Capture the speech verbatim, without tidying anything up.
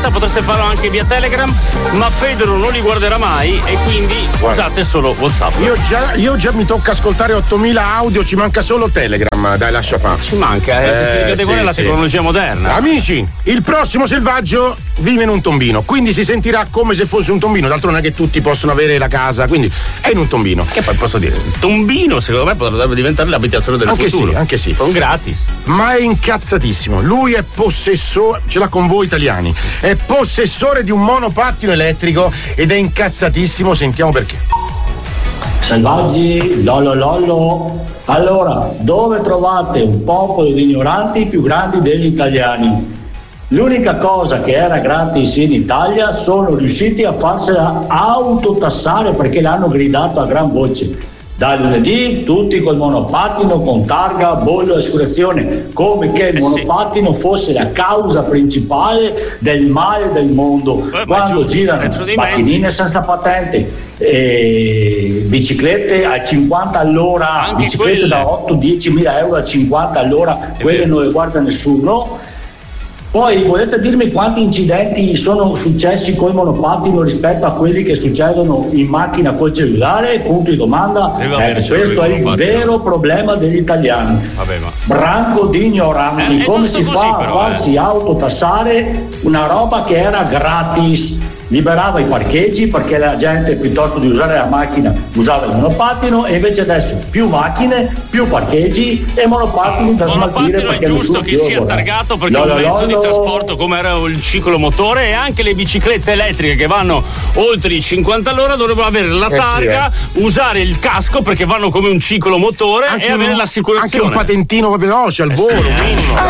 realtà potreste farlo anche via Telegram, ma Federo non li guarderà mai e quindi Guarda. usate solo WhatsApp. Io già, io già mi tocca ascoltare ottomila audio, ci manca solo Telegram, dai, lascia fare. Ci manca, eh, eh sì, la sì. tecnologia moderna. Amici, il prossimo selvaggio vive in un tombino, quindi si sentirà come se fosse un tombino, d'altro non è che tutti possono avere la casa, quindi è in un tombino. Che poi posso dire, il tombino secondo me potrebbe diventare l'abitazione del anche futuro. Sì, anche sì. Con gratis. Ma è incazzatissimo, lui è possessore, ce l'ha con voi italiani, è possessore di un monopattino elettrico ed è incazzatissimo, sentiamo perché. Selvaggi, lollo lollo. Allora, dove trovate un popolo di ignoranti più grandi degli italiani? L'unica cosa che era gratis in Italia sono riusciti a farsela autotassare perché l'hanno gridato a gran voce. Da lunedì tutti col monopattino con targa, bollo e assicurazione, come che il Eh monopattino sì. fosse la causa principale del male del mondo. Eh, Quando giusto, girano dei macchinine senza patente, e biciclette a cinquanta all'ora, Anche biciclette quelle. da otto dieci mila euro a cinquanta all'ora, quelle vero. non le guarda nessuno. Poi volete dirmi quanti incidenti sono successi col monopattino rispetto a quelli che succedono in macchina col cellulare? Punto di domanda. Deve Ecco, avercelo questo il è il monopattino. vero problema degli italiani. Vabbè, ma Branco di ignoranti. Eh, è Come giusto si così, fa però, a farsi eh. autotassare una roba che era gratis? Liberava i parcheggi perché la gente piuttosto di usare la macchina usava il monopattino, e invece adesso più macchine, più parcheggi e monopattini da smaltire monopattino è perché giusto nessuno che più sia vorrà. targato perché è Lolo, un mezzo di lolo. trasporto come era il ciclomotore, e anche le biciclette elettriche che vanno oltre i cinquanta all'ora dovrebbero avere la Eh sì, targa, usare il casco perché vanno come un ciclomotore Anche e un- avere l'assicurazione. Anche un patentino veloce al Eh volo, sì, eh. minimo.